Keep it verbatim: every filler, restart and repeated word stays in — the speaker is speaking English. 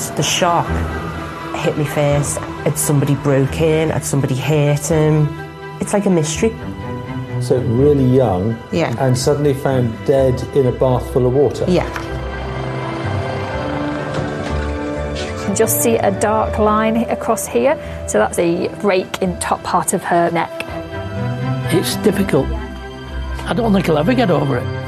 The shock hit me first. Had somebody broke in? Had somebody hurt him? It's like a mystery. So really young, yeah. and suddenly found dead in a bath full of water? Yeah. You can just see a dark line across here, so that's a break in top part of her neck. It's difficult. I don't think I'll ever get over it.